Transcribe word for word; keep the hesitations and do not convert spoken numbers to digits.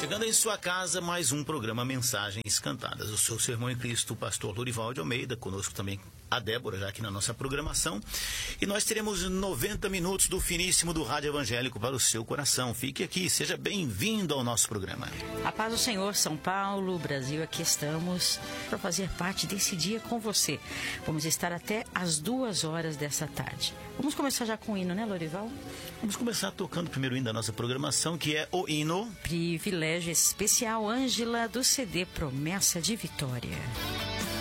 Chegando em sua casa, mais um programa Mensagens Cantadas. O seu Sermão em Cristo, o pastor Lorival de Almeida, conosco também a Débora, já aqui na nossa programação. E nós teremos noventa minutos do finíssimo do Rádio Evangélico para o seu coração. Fique aqui, seja bem-vindo ao nosso programa. A paz do Senhor, São Paulo, Brasil, aqui estamos para fazer parte desse dia com você. Vamos estar até às duas horas dessa tarde. Vamos começar já com o hino, né, Lorival? Vamos começar tocando o primeiro hino da nossa programação, que é o hino Privilégio Especial Ângela, do C D Promessa de Vitória.